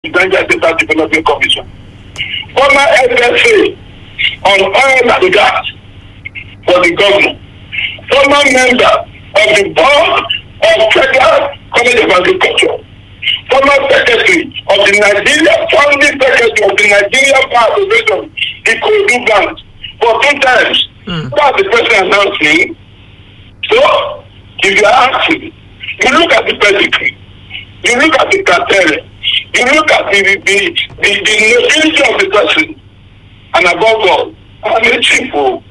the Niger Delta Development Commission. Former SSA on oil and gas for the governor. Former member of the board of Federal College of Agriculture. Former secretary of the Nigeria, founding secretary of the Nigeria Power Association, Ikorodu branch, for 2 times. That's the person announcing. So, if you are asking, you look at the pedigree, you look at the cartel, you look at the nobility of the person, and above all, I'm a chief.